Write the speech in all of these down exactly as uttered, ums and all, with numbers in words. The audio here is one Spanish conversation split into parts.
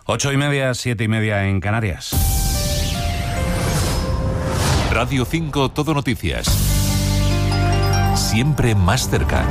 Ocho y media, siete y media en Canarias. Radio cinco Todo Noticias. Siempre más cerca.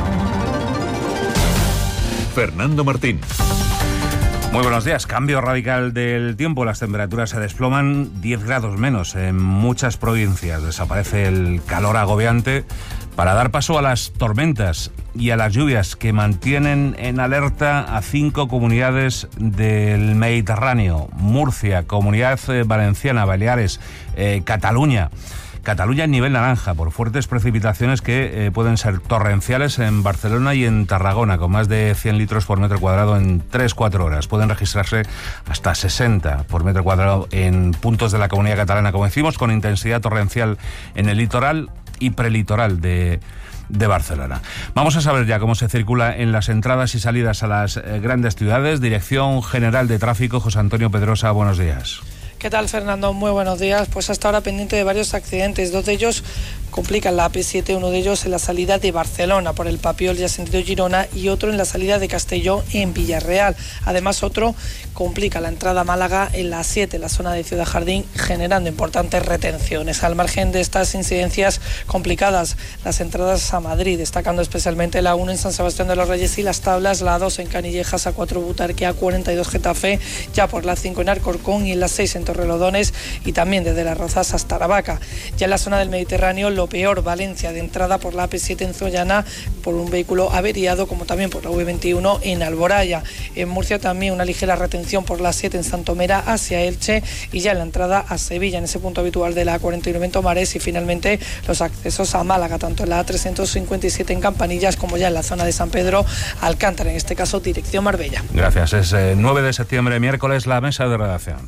Fernando Martín. Muy buenos días. Cambio radical del tiempo. Las temperaturas se desploman diez grados menos en muchas provincias. Desaparece el calor agobiante para dar paso a las tormentas y a las lluvias que mantienen en alerta a cinco comunidades del Mediterráneo: Murcia, Comunidad Valenciana, Baleares, eh, Cataluña. Cataluña en nivel naranja por fuertes precipitaciones que eh, pueden ser torrenciales en Barcelona y en Tarragona, con más de cien litros por metro cuadrado en tres cuatro horas. Pueden registrarse hasta sesenta por metro cuadrado en puntos de la Comunidad Catalana, como decimos, con intensidad torrencial en el litoral y prelitoral de, de Barcelona. Vamos a saber ya cómo se circula en las entradas y salidas a las eh, grandes ciudades. Dirección General de Tráfico, José Antonio Pedrosa, buenos días. ¿Qué tal, Fernando? Muy buenos días. Pues hasta ahora pendiente de varios accidentes. Dos de ellos complican la A P siete, uno de ellos en la salida de Barcelona por el Papiol y sentido Girona, y otro en la salida de Castelló en Villarreal. Además, otro complica la entrada a Málaga en la A siete, en la zona de Ciudad Jardín, generando importantes retenciones. Al margen de estas incidencias complicadas, las entradas a Madrid, destacando especialmente la uno en San Sebastián de los Reyes y Las Tablas, la dos en Canillejas, A cuatro Butarque, A cuarenta y dos Getafe, ya por la cinco en Alcorcón y en la seis en Torrelodones, y también desde Las Rozas hasta Aravaca. Ya en la zona del Mediterráneo, lo peor, Valencia, de entrada por la A P siete en Zollana por un vehículo averiado, como también por la U veintiuno en Alboraya. En Murcia también una ligera retención por la siete en Santomera hacia Elche, y ya en la entrada a Sevilla, en ese punto habitual de la A cuarenta y nueve en Tomares, y finalmente los accesos a Málaga, tanto en la A trescientos cincuenta y siete en Campanillas como ya en la zona de San Pedro Alcántara, en este caso dirección Marbella. Gracias. Es eh, nueve de septiembre, miércoles, la mesa de redacción.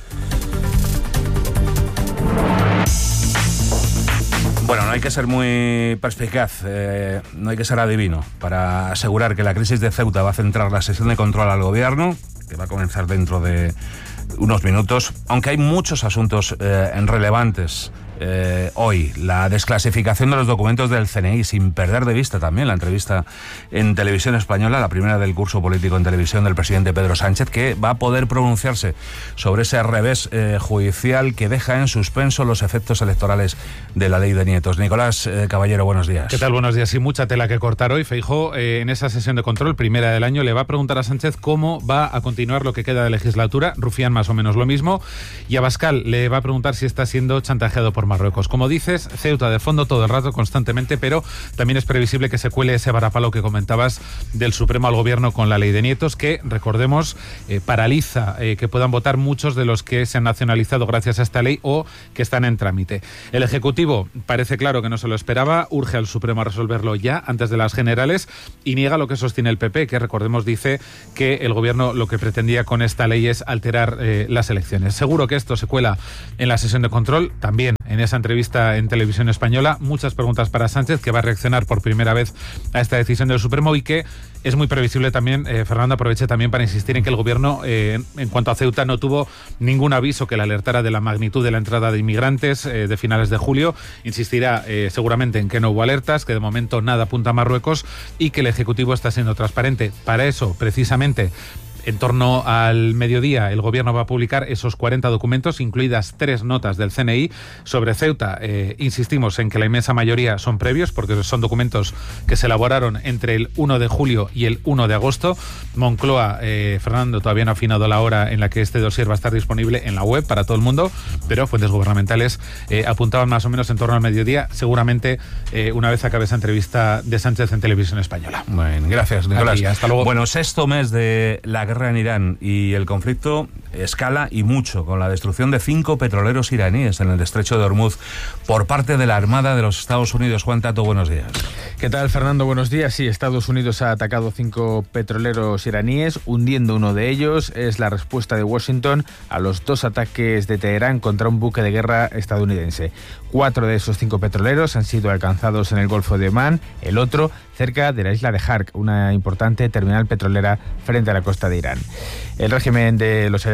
Bueno, no hay que ser muy perspicaz, eh, no hay que ser adivino para asegurar que la crisis de Ceuta va a centrar la sesión de control al gobierno, que va a comenzar dentro de unos minutos, aunque hay muchos asuntos eh, relevantes. Eh, hoy, la desclasificación de los documentos del C N I, sin perder de vista también la entrevista en Televisión Española, la primera del curso político en televisión del presidente Pedro Sánchez, que va a poder pronunciarse sobre ese revés eh, judicial que deja en suspenso los efectos electorales de la ley de nietos. Nicolás eh, Caballero, buenos días. ¿Qué tal? Buenos días. Y mucha tela que cortar hoy. Feijóo, eh, en esa sesión de control, primera del año, le va a preguntar a Sánchez cómo va a continuar lo que queda de legislatura. Rufián más o menos lo mismo. Y a Abascal le va a preguntar si está siendo chantajeado por Marruecos. Como dices, Ceuta de fondo todo el rato, constantemente, pero también es previsible que se cuele ese varapalo que comentabas del Supremo al Gobierno con la ley de nietos, que, recordemos, eh, paraliza eh, que puedan votar muchos de los que se han nacionalizado gracias a esta ley o que están en trámite. El Ejecutivo parece claro que no se lo esperaba, urge al Supremo a resolverlo ya, antes de las generales, y niega lo que sostiene el P P, que, recordemos, dice que el Gobierno lo que pretendía con esta ley es alterar eh, las elecciones. Seguro que esto se cuela en la sesión de control, también en esa entrevista en Televisión Española. Muchas preguntas para Sánchez, que va a reaccionar por primera vez a esta decisión del Supremo, y que es muy previsible también, eh, Fernando, aproveche también para insistir en que el Gobierno, eh, en cuanto a Ceuta, no tuvo ningún aviso que le alertara de la magnitud de la entrada de inmigrantes eh, de finales de julio. Insistirá eh, seguramente en que no hubo alertas, que de momento nada apunta a Marruecos, y que el Ejecutivo está siendo transparente. Para eso, precisamente, en torno al mediodía, el Gobierno va a publicar esos cuarenta documentos, incluidas tres notas del C N I sobre Ceuta. Eh, insistimos en que la inmensa mayoría son previos, porque son documentos que se elaboraron entre el uno de julio y el uno de agosto. Moncloa, eh, Fernando, todavía no ha afinado la hora en la que este dossier va a estar disponible en la web para todo el mundo, pero fuentes gubernamentales eh, apuntaban más o menos en torno al mediodía, seguramente eh, una vez acabe esa entrevista de Sánchez en Televisión Española. Bueno, gracias, Nicolás. Aquí, hasta luego. Bueno, sexto mes de la guerra en Irán, y el conflicto escala y mucho, con la destrucción de cinco petroleros iraníes en el estrecho de Hormuz por parte de la Armada de los Estados Unidos. Juan Tato, buenos días. ¿Qué tal, Fernando? Buenos días. Sí, Estados Unidos ha atacado cinco petroleros iraníes, hundiendo uno de ellos. Es la respuesta de Washington a los dos ataques de Teherán contra un buque de guerra estadounidense. Cuatro de esos cinco petroleros han sido alcanzados en el Golfo de Omán, el otro cerca de la isla de Hark, una importante terminal petrolera frente a la costa de Irán. El régimen de los ayatolás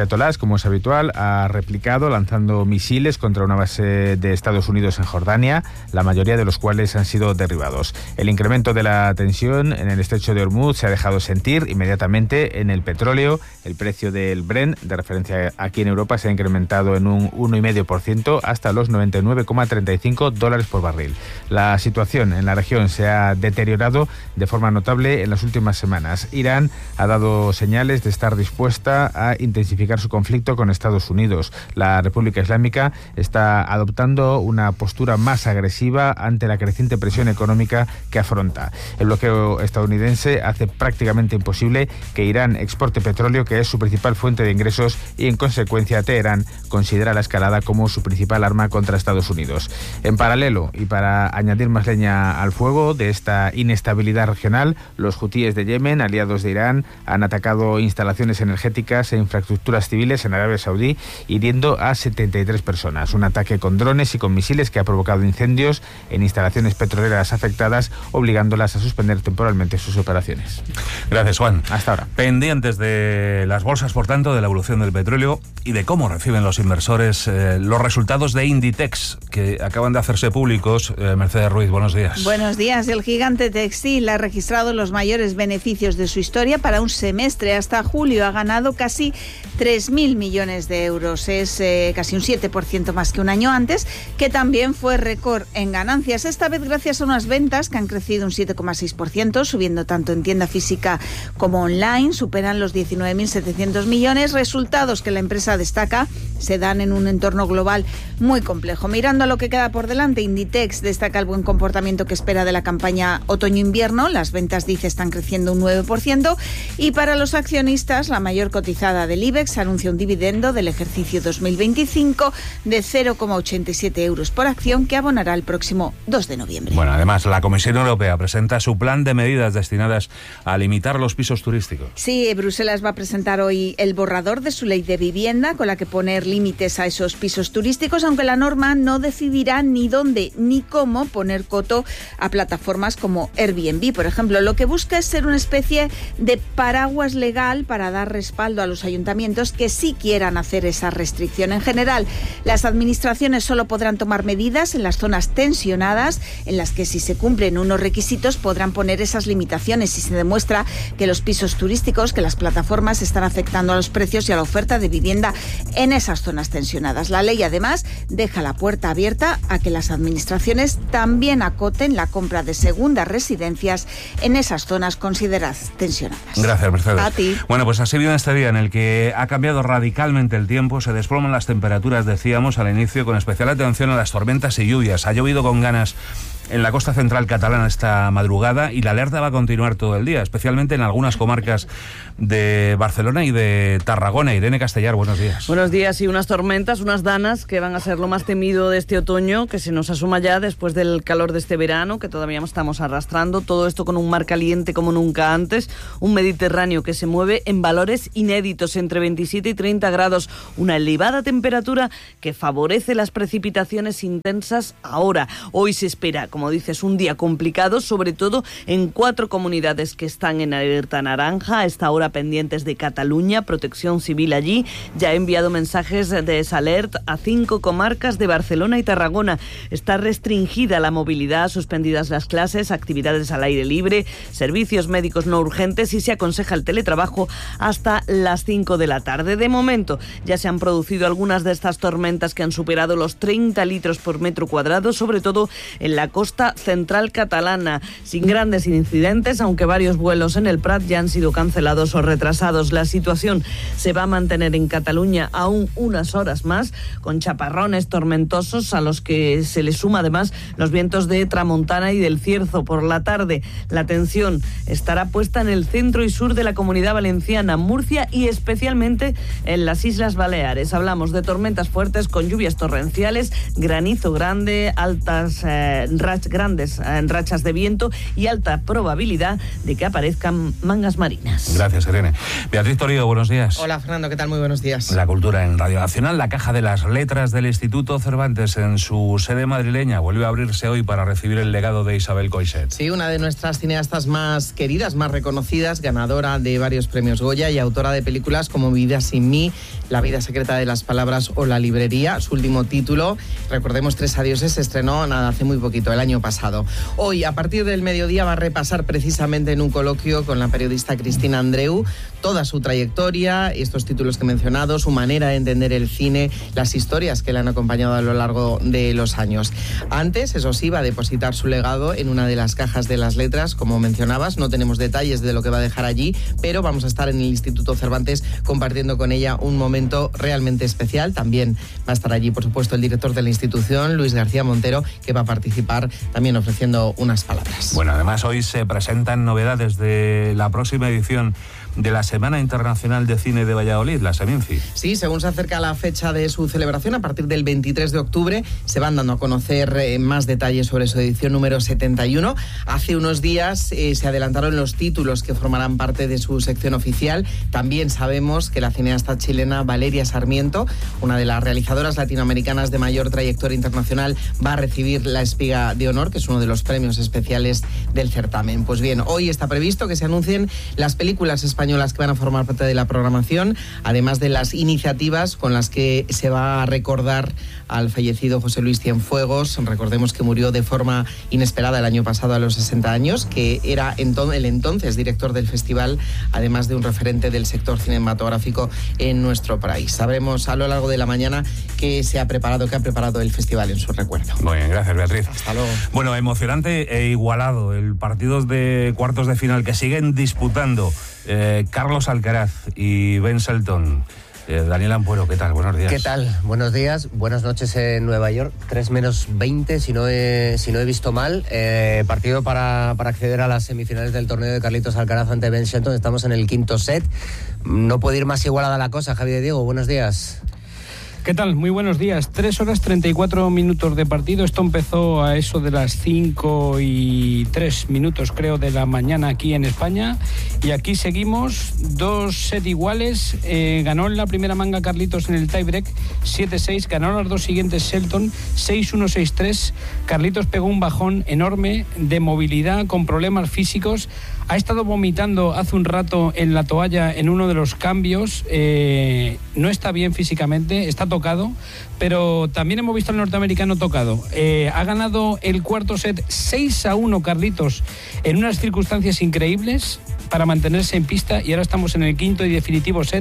ayatolás, como es habitual, ha replicado lanzando misiles contra una base de Estados Unidos en Jordania, la mayoría de los cuales han sido derribados. El incremento de la tensión en el estrecho de Hormuz se ha dejado sentir inmediatamente en el petróleo. El precio del Brent, de referencia aquí en Europa, se ha incrementado en un uno coma cinco por ciento hasta los noventa y nueve coma treinta y cinco dólares por barril. La situación en la región se ha deteriorado de forma notable en las últimas semanas. Irán ha dado señales de estar dispuesta a intensificar su conflicto con Estados Unidos. La República Islámica está adoptando una postura más agresiva ante la creciente presión económica que afronta. El bloqueo estadounidense hace prácticamente imposible que Irán exporte petróleo, que es su principal fuente de ingresos, y en consecuencia Teherán considera la escalada como su principal arma contra Estados Unidos. En paralelo, y para añadir más leña al fuego de esta inestabilidad regional, los hutíes de Yemen, aliados de Irán, han atacado instalaciones energéticas e infraestructuras civiles en Arabia Saudí, hiriendo a setenta y tres personas. Un ataque con drones y con misiles que ha provocado incendios en instalaciones petroleras afectadas, obligándolas a suspender temporalmente sus operaciones. Gracias, Juan. Hasta ahora. Pendientes de las bolsas, por tanto, de la evolución del petróleo y de cómo reciben los inversores eh, los resultados de Inditex, que acaban de hacerse públicos. Eh, Mercedes Ruiz, buenos días. Buenos días. El gigante textil ha registrado los mayores beneficios de su historia para un semestre. Hasta julio ha ganado casi tres mil millones de euros. Es eh, casi un siete por ciento más que un año antes, que también fue récord en ganancias. Esta vez gracias a unas ventas que han crecido un siete coma seis por ciento, subiendo tanto en tienda física como online. Superan los diecinueve mil setecientos millones. Resultados que la empresa destaca se dan en un entorno global muy complejo. Mirando a lo que queda por delante, Inditex destaca el buen comportamiento que espera de la campaña otoño-invierno. Las ventas, dice, están creciendo un nueve por ciento. Y para los accionistas, la mayor cotizada del IBEX anuncia un dividendo del ejercicio dos mil veinticinco de cero coma ochenta y siete euros por acción, que abonará el próximo dos de noviembre. Bueno, además, la Comisión Europea presenta su plan de medidas destinadas a limitar los pisos turísticos. Sí, Bruselas va a presentar hoy el borrador de su ley de vivienda, con la que poner límites a esos pisos turísticos, aunque la norma no decidirá ni dónde ni cómo poner coto a plataformas como Airbnb, por ejemplo. Lo que busca es ser una especie de paraguas legal para dar respaldo a los ayuntamientos que sí quieran hacer esa restricción. En general, las administraciones solo podrán tomar medidas en las zonas tensionadas, en las que, si se cumplen unos requisitos, podrán poner esas limitaciones si se demuestra que los pisos turísticos, que las plataformas están afectando a los precios y a la oferta de vivienda en esas zonas tensionadas. La ley, además, deja la puerta abierta a que las administraciones también acoten la compra de segundas residencias en esas zonas consideradas tensionadas. Gracias, Mercedes. A ti. Bueno, pues así viene este día en el que ha cambiado radicalmente el tiempo, se desploman las temperaturas, decíamos al inicio, con especial atención a las tormentas y lluvias. Ha llovido con ganas en la costa central catalana esta madrugada y la alerta va a continuar todo el día, especialmente en algunas comarcas de Barcelona y de Tarragona. Irene Castellar, buenos días. Buenos días. Y unas tormentas, unas danas que van a ser lo más temido de este otoño, que se nos asuma ya después del calor de este verano, que todavía estamos arrastrando. Todo esto con un mar caliente como nunca antes, un Mediterráneo que se mueve en valores inéditos, entre veintisiete y treinta grados, una elevada temperatura que favorece las precipitaciones intensas ahora. Hoy se espera, como dices, un día complicado, sobre todo en cuatro comunidades que están en alerta naranja, a esta hora pendientes de Cataluña. Protección Civil allí ya ha enviado mensajes de esa alerta a cinco comarcas de Barcelona y Tarragona. Está restringida la movilidad, suspendidas las clases, actividades al aire libre, servicios médicos no urgentes, y se aconseja el teletrabajo hasta las cinco de la tarde. De momento ya se han producido algunas de estas tormentas que han superado los treinta litros por metro cuadrado, sobre todo en la costa central catalana, sin grandes incidentes, aunque varios vuelos en el Prat ya han sido cancelados o retrasados. La situación se va a mantener en Cataluña aún unas horas más, con chaparrones tormentosos a los que se le suma además los vientos de tramontana y del cierzo. Por la tarde, la atención estará puesta en el centro y sur de la Comunidad Valenciana, Murcia y especialmente en las Islas Baleares. Hablamos de tormentas fuertes con lluvias torrenciales, granizo grande, altas eh, rachas rach, grandes eh, rachas de viento y alta probabilidad de que aparezcan mangas marinas. Gracias, Irene. Beatriz Torío, buenos días. Hola, Fernando, ¿qué tal? Muy buenos días. La cultura en Radio Nacional, la Caja de las Letras del Instituto Cervantes en su sede madrileña vuelve a abrirse hoy para recibir el legado de Isabel Coixet. Sí, una de nuestras cineastas más queridas, más reconocidas, ganadora de varios premios Goya y autora de películas como Mi vida sin mí, La vida secreta de las palabras o La librería. Su último título, recordemos, Tres adioses, se estrenó nada hace muy poquito, el año pasado. Hoy, a partir del mediodía, va a repasar precisamente en un coloquio con la periodista Cristina Andreu toda su trayectoria, estos títulos que he mencionado, su manera de entender el cine, las historias que le han acompañado a lo largo de los años. Antes, eso sí, va a depositar su legado en una de las cajas de las letras, como mencionabas. No tenemos detalles de lo que va a dejar allí, pero vamos a estar en el Instituto Cervantes compartiendo con ella un momento realmente especial. También va a estar allí, por supuesto, el director de la institución, Luis García Montero, que va a participar también ofreciendo unas palabras. Bueno, además hoy se presentan novedades de la próxima edición de la Semana Internacional de Cine de Valladolid, la Seminci. Sí, según se acerca la fecha de su celebración, a partir del veintitrés de octubre, se van dando a conocer eh, más detalles sobre su edición número setenta y uno. Hace unos días eh, se adelantaron los títulos que formarán parte de su sección oficial. También sabemos que la cineasta chilena Valeria Sarmiento, una de las realizadoras latinoamericanas de mayor trayectoria internacional, va a recibir la Espiga de Honor, que es uno de los premios especiales del certamen. Pues bien, hoy está previsto que se anuncien las películas españolas que van a formar parte de la programación, además de las iniciativas con las que se va a recordar al fallecido José Luis Cienfuegos. Recordemos que murió de forma inesperada el año pasado a los sesenta años, que era ento- el entonces director del festival, además de un referente del sector cinematográfico en nuestro país. Sabremos a lo largo de la mañana qué se ha preparado, qué ha preparado el festival en su recuerdo. Muy bien, gracias, Beatriz. Hasta luego. Bueno, emocionante e igualado el partido de cuartos de final que siguen disputando eh, Carlos Alcaraz y Ben Shelton. Eh, Daniel Ampuero, ¿qué tal? Buenos días. ¿Qué tal? Buenos días, buenas noches en Nueva York. tres menos veinte, si no he, si no he visto mal. Eh, partido para, para acceder a las semifinales del torneo de Carlitos Alcaraz ante Ben Shelton. Estamos en el quinto set. No puede ir más igualada la cosa. Javi de Diego, buenos días. ¿Qué tal? Muy buenos días. tres horas treinta y cuatro minutos de partido. Esto empezó a eso de las cinco y tres minutos, creo, de la mañana aquí en España. Y aquí seguimos, dos set iguales. Eh, ganó en la primera manga Carlitos en el tiebreak, siete seis. Ganó las dos siguientes Shelton, seis uno, seis tres. Carlitos pegó un bajón enorme de movilidad, con problemas físicos. Ha estado vomitando hace un rato en la toalla en uno de los cambios. Eh, no está bien físicamente, está tocado, pero también hemos visto al norteamericano tocado. Eh, ha ganado el cuarto set seis a uno Carlitos en unas circunstancias increíbles para mantenerse en pista, y ahora estamos en el quinto y definitivo set.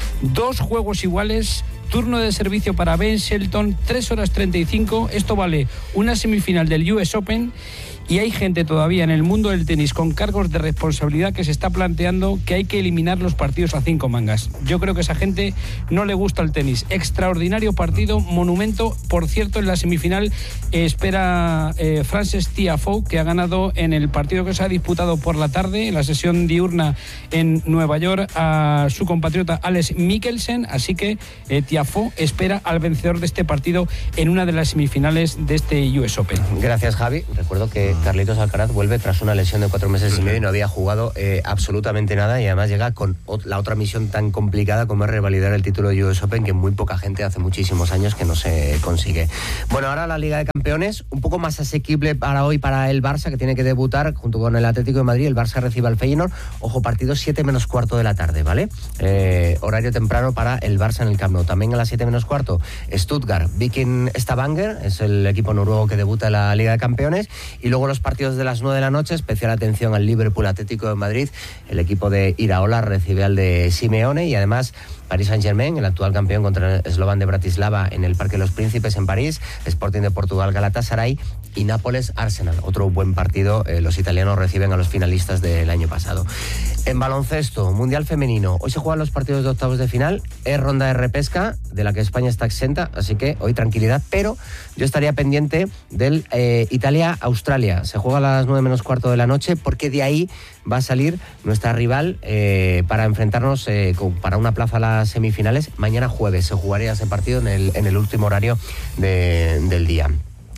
Dos juegos iguales. Turno de servicio para Ben Shelton, tres horas treinta y cinco. Esto vale una semifinal del U S Open. Y hay gente todavía en el mundo del tenis con cargos de responsabilidad que se está planteando que hay que eliminar los partidos a cinco mangas. Yo creo que a esa gente no le gusta el tenis. Extraordinario partido, monumento. Por cierto, en la semifinal eh, espera eh, Frances Tiafoe, que ha ganado en el partido que se ha disputado por la tarde, en la sesión diurna en Nueva York, a su compatriota Alex Mikkelsen. Así que eh, Tiafoe espera al vencedor de este partido en una de las semifinales de este U S Open. Gracias, Javi. Recuerdo que Carlitos Alcaraz vuelve tras una lesión de cuatro meses y medio y no había jugado eh, absolutamente nada, y además llega con la otra misión tan complicada como es revalidar el título de U S Open, que muy poca gente hace muchísimos años que no se consigue. Bueno, ahora la Liga de Campeones, un poco más asequible para hoy para el Barça, que tiene que debutar junto con el Atlético de Madrid. El Barça recibe al Feyenoord. Ojo, partido siete menos cuarto de la tarde, ¿vale? Eh, horario temprano para el Barça en el Camp Nou. También a las siete menos cuarto, Stuttgart, Viking Stavanger, es el equipo noruego que debuta en la Liga de Campeones. Y luego los partidos de las nueve de la noche, especial atención al Liverpool Atlético de Madrid. El equipo de Iraola recibe al de Simeone, y además Paris Saint-Germain, el actual campeón, contra el Slovan de Bratislava en el Parque de los Príncipes en París. Sporting de Portugal, Galatasaray, y Nápoles, Arsenal. Otro buen partido. Eh, los italianos reciben a los finalistas del año pasado. En baloncesto, Mundial Femenino. Hoy se juegan los partidos de octavos de final. Es ronda de repesca, de la que España está exenta, así que hoy tranquilidad. Pero yo estaría pendiente del eh, Italia-Australia. Se juega a las nueve menos cuarto de la noche, porque de ahí va a salir nuestra rival eh, para enfrentarnos eh, con, para una plaza a las semifinales. Mañana jueves se jugaría ese partido en el, en el último horario de, del día.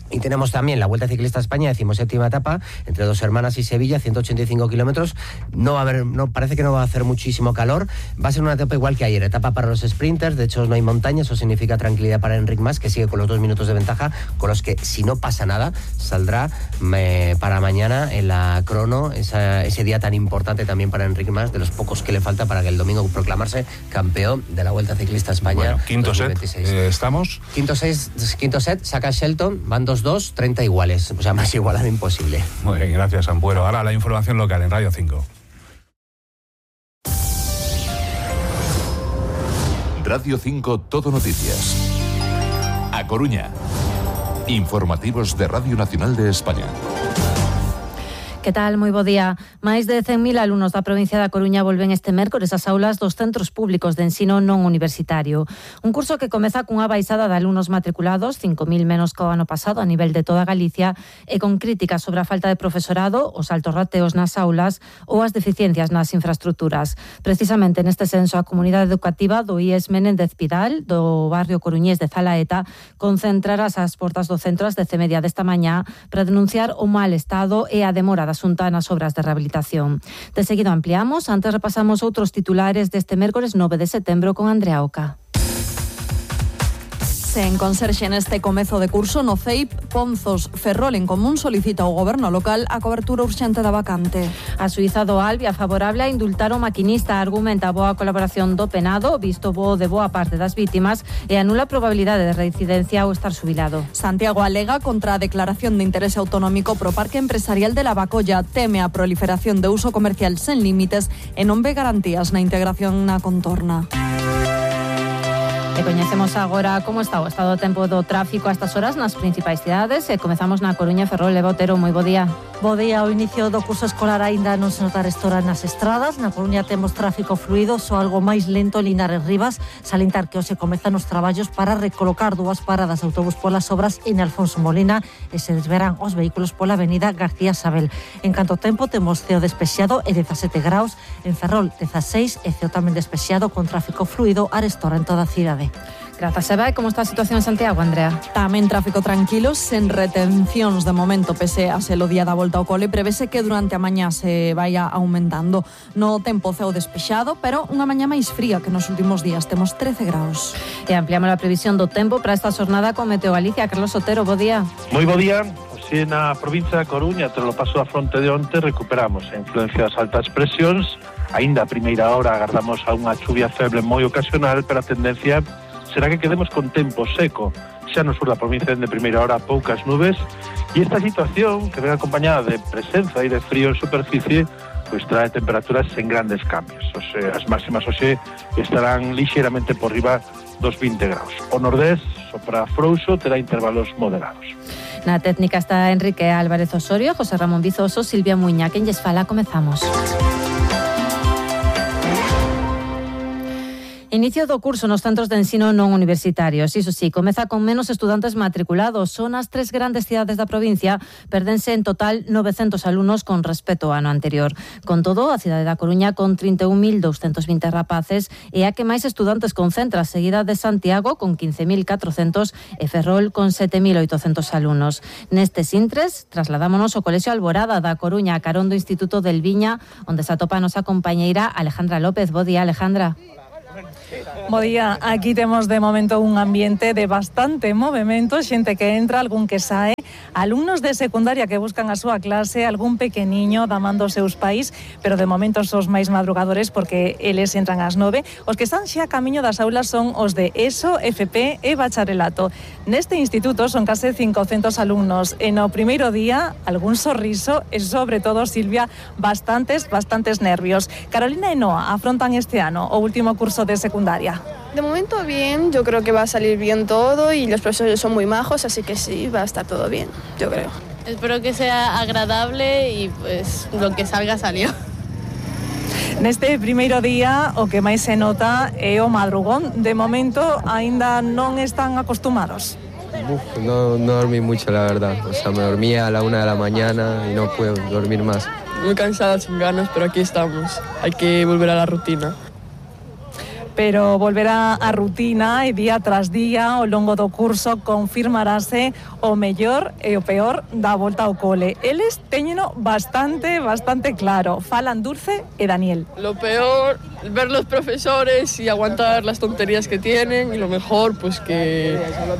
Y tenemos también la Vuelta Ciclista a España, decimoséptima etapa, entre Dos Hermanas y Sevilla, ciento ochenta y cinco kilómetros. No va a haber, no, parece que no va a hacer muchísimo calor. Va a ser una etapa igual que ayer, etapa para los sprinters. De hecho, no hay montaña, eso significa tranquilidad para Enric Mas, que sigue con los dos minutos de ventaja, con los que, si no pasa nada, saldrá eh, para mañana en la crono, esa, ese día tan importante también para Enric Mas, de los pocos que le falta para que el domingo proclamarse campeón de la Vuelta Ciclista a España. Bueno, quinto set, eh, ¿estamos? Quinto set, quinto set, saca Shelton, van dos dos, treinta iguales, o sea, más igualado imposible. Muy bien, gracias, Ampuero. Ahora la información local en Radio cinco. Radio cinco Todo Noticias. A Coruña. Informativos de Radio Nacional de España. Que tal? Moi bo día. Máis de cen mil alumnos da provincia da Coruña volven este mércores ás aulas dos centros públicos de ensino non universitario. Un curso que comeza cunha baixada de alumnos matriculados, cinco mil menos que o ano pasado a nivel de toda Galicia, e con críticas sobre a falta de profesorado, os altos rateos nas aulas ou as deficiencias nas infraestructuras. Precisamente neste senso, a comunidade educativa do I E S Menéndez Pidal, do barrio coruñés de Zalaeta, concentrarás as portas do centro ás dez e media desta mañá para denunciar o mal estado e a demora da Xunta nas obras de rehabilitación. De seguido ampliamos, antes repasamos outros titulares deste mércores nove de setembro con Andrea Oca. Sen conserxe neste comezo de curso no C E I P, Ponzos, Ferrol en común solicita ao goberno local a cobertura urxente da vacante. A Suíza do Albia favorable a indultar o maquinista, argumenta a boa colaboración do penado, visto bo de boa parte das vítimas, e anula a probabilidade de reincidencia ao estar xubilado. Santiago alega contra a declaración de interese autonómico pro Parque Empresarial de Lavacolla, teme a proliferación de uso comercial sen límites e non ve garantías na integración na contorna. E coñecemos agora como está o estado do tempo do tráfico a estas horas nas principais cidades e comezamos na Coruña, Ferrol e Botero. Moi bo día. Bo día, o inicio do curso escolar aínda non se nota restora nas estradas. Na Coruña temos tráfico fluido, só algo máis lento en Linares Rivas. Salientar que hoxe comezan os traballos para recolocar dúas paradas de autobús polas obras en Alfonso Molina e se desverán os vehículos pola avenida García Sabel. En canto tempo temos ceo despexado e dezasete graus, en Ferrol dezaseis e ceo tamén despexado con tráfico fluido a restora en toda a cidade. Grazas, Eva. E como está a situación en Santiago, Andrea? Tamén tráfico tranquilo, sen retencións de momento, pese a ser o día da volta ao cole, prevese que durante a mañá se vaya aumentando. No tempo ceo despexado, pero unha mañá máis fría que nos últimos días, temos trece graus. E ampliamos a previsión do tempo para esta xornada con Meteo Galicia. Carlos Sotero, bo día. Moi bo día. Si na provincia da Coruña, tras o paso da fronte de onte, recuperamos a influencia das altas presións. Aínda a primeira hora agardamos a unha chuvia feble moi ocasional, pero a tendencia será que quedemos con tempo seco. Xa no sur da provincia de primeira hora poucas nubes, e esta situación, que ven acompañada de presenza e de frío en superficie, pois trae temperaturas sen grandes cambios. O sea, as máximas hoxe estarán lixeiramente por riba dos vinte graus. O nordés, sopra frouxo, terá intervalos moderados. Na técnica está Enrique Álvarez Osorio, José Ramón Vizoso, Silvia Muña. Quen lles fala, comezamos. Inicio do curso nos centros de ensino non universitarios. Iso sí, comeza con menos estudantes matriculados. Son as tres grandes cidades da provincia, perdense en total novecentos alumnos con respecto ao ano anterior. Con todo, a cidade da Coruña con trinta e un mil douscentos vinte rapaces é a que máis estudantes concentra, seguida de Santiago con quince mil catrocentos e Ferrol con sete mil oitocentos alumnos. Nestes intres, trasladámonos ao Colexio Alborada da Coruña, a carón do Instituto del Viña, onde se atopa a nosa compañeira Alejandra López. Bo día, Alejandra. Bo día, aquí temos de momento un ambiente de bastante movimento, xente que entra, algún que sae, alumnos de secundaria que buscan a súa clase, algún pequeniño damando os seus pais, pero de momento son os máis madrugadores porque eles entran ás nove. Os que están xa a camiño das aulas son os de ESO, F P e Bacharelato. Neste instituto son case cincocentos alumnos. E no primeiro día, algún sorriso e, sobre todo, Silvia, bastantes, bastantes nervios. Carolina e Noa afrontan este ano o último curso de secundaria. De momento bien, yo creo que va a salir bien todo y los profesores son muy majos, así que sí, va a estar todo bien, yo creo. Espero que sea agradable y pues lo que salga salió. Neste primeiro día o que máis se nota é o madrugón. De momento aínda non están acostumados. Uf, no, no dormí mucho, la verdad. O sea, me dormía a la una de la mañana y no puedo dormir más. Muy cansada, sin ganas, pero aquí estamos. Hay que volver a la rutina. pero volverá a rutina e día tras día ao longo do curso confirmarase o mellor e o peor da volta ao cole. Eles teñeno bastante, bastante claro. Falan Dulce e Daniel. Lo peor, ver los profesores y aguantar las tonterías que tienen, y lo mejor, pues que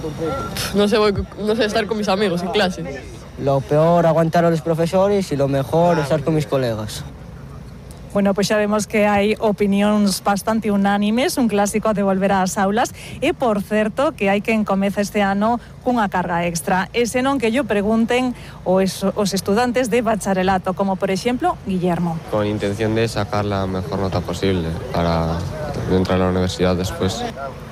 no sé, voy, no sé, estar con mis amigos en clase. Lo peor, aguantar a los profesores, y lo mejor, estar con mis colegas. Bueno, pois xa vemos que hai opinións bastante unánimes, un clásico de volver ás aulas, e, por certo, que hai quen comeza este ano cunha carga extra. E senón que yo pregunten os, os estudantes de bacharelato, como por exemplo Guillermo. Con intención de sacar la mejor nota posible para entrar a la universidad después.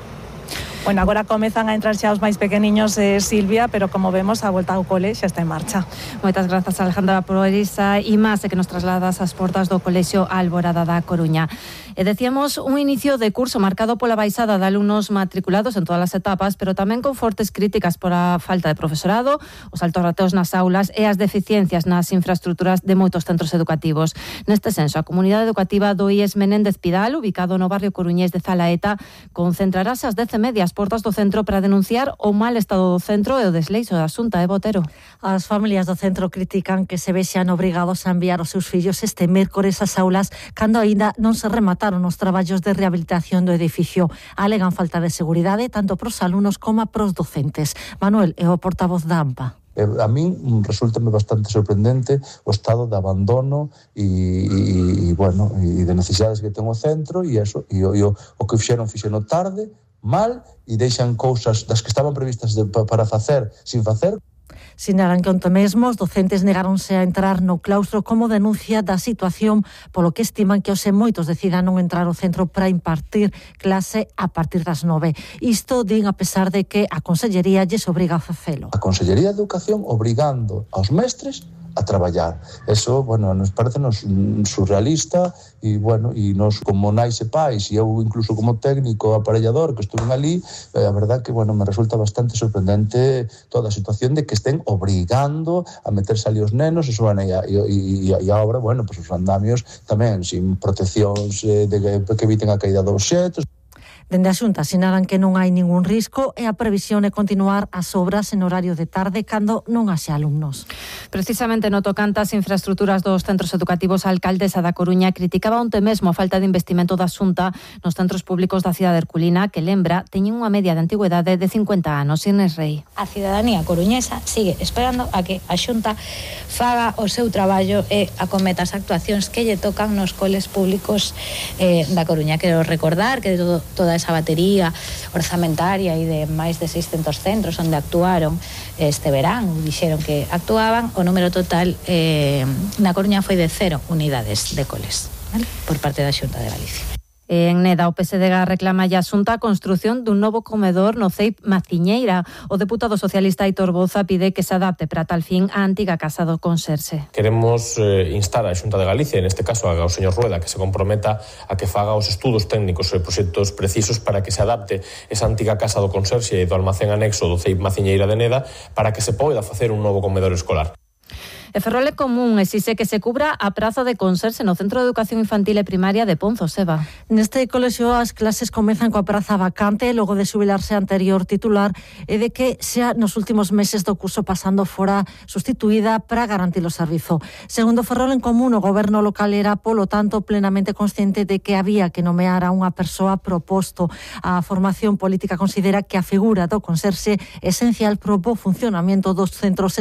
Bueno, agora comezan a entrar xa os máis pequeniños, eh, Silvia, pero como vemos, a volta ao cole xa está en marcha. Moitas grazas, Alejandra, por esa e máis que nos trasladas ás portas do Colexio Alborada da Coruña. E decíamos un inicio de curso marcado pola baixada de alumnos matriculados en todas as etapas, pero tamén con fortes críticas por a falta de profesorado, os altos rateos nas aulas e as deficiencias nas infraestructuras de moitos centros educativos. Neste senso, a comunidade educativa do I E S Menéndez Pidal, ubicado no barrio coruñés de Zalaeta, concentrarase ás dez e media ás portas do centro para denunciar o mal estado do centro e o desleixo da Xunta de Botero. As familias do centro critican que se vexan obrigados a enviar os seus fillos este mércores ás aulas cando aínda non se remataron os traballos de rehabilitación do edificio. Alegan falta de seguridade tanto pros alumnos como pros docentes. Manuel é o portavoz da AMPA. A min resultame bastante sorprendente o estado de abandono e, e, e bueno, e de necesidades que ten o centro, e eso, e o, e o, o que fixeron, fixeron tarde, mal, e deixan cousas das que estaban previstas de, para facer, sin facer. Sinalan que onte mesmo os docentes negáronse a entrar no claustro como denuncia da situación, polo que estiman que hoxe moitos decidan non entrar ao centro para impartir clase a partir das nove. Isto din a pesar de que a Consellería lles obriga a facelo. A Consellería de Educación obrigando aos mestres a traballar. Eso, bueno, nos parece nos surrealista, e, bueno, e nos como nais e pais, e eu incluso como técnico aparellador que estuve ali, eh, a verdad que, bueno, me resulta bastante sorprendente toda a situación de que estén obrigando a meterse ali os nenos, e, bueno, e, e, e agora, bueno, pues os andamios tamén sin proteccións eh, de, que eviten a caída de obxetos. Dende a Xunta sinalan que non hai ningún risco e a previsión é continuar as obras en horario de tarde cando non haxe alumnos. Precisamente no tocante ás infraestructuras dos centros educativos, a alcaldesa da Coruña criticaba onte mesmo a falta de investimento da Xunta nos centros públicos da cidade herculina, que, lembra, teñen unha media de antigüedade de cincuenta anos. Inés Rei. A cidadanía coruñesa sigue esperando a que a Xunta faga o seu traballo e acometa as actuacións que lle tocan nos coles públicos eh, da Coruña. Quero recordar que de todo, toda esa batería orzamentaria e de máis de seiscentos centros onde actuaron este verán, dixeron que actuaban, o número total eh, na Coruña foi de cero unidades de coles, ¿vale?, por parte da Xunta de Galicia. En Neda, o P S D G reclama a Xunta a construción dun novo comedor no C E I P Maciñeira. O deputado socialista Aitor Boza pide que se adapte para tal fin a antiga casa do Conserxe. Queremos eh, instar a Xunta de Galicia, en este caso ao señor Rueda, que se comprometa a que faga os estudos técnicos e proxectos precisos para que se adapte esa antiga casa do Conserxe e do almacén anexo do C E I P Maciñeira de Neda para que se poida facer un novo comedor escolar. E Ferrol é Común exixe que se cubra a praza de Conserxe no Centro de Educación Infantil e Primaria de Ponzo, Seba. Neste colexio as clases comezan coa praza vacante logo de xubilarse a anterior titular e de que xa nos últimos meses do curso pasando fora sustituída para garantir o servizo. Segundo Ferrol en Común, o goberno local era, polo tanto, plenamente consciente de que había que nomear a unha persoa proposto. A formación política considera que a figura do Conserxe é esencial para o bo funcionamento dos centros